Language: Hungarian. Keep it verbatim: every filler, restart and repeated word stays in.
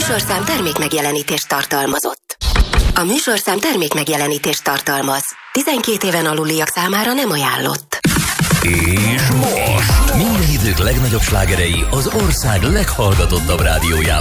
műsorszám termékmegjelenítést tartalmazott. A műsorszám termékmegjelenítést tartalmaz. tizenkét éven aluliak számára nem ajánlott. És most minden idők legnagyobb slágerei az ország leghallgatottabb rádiójában.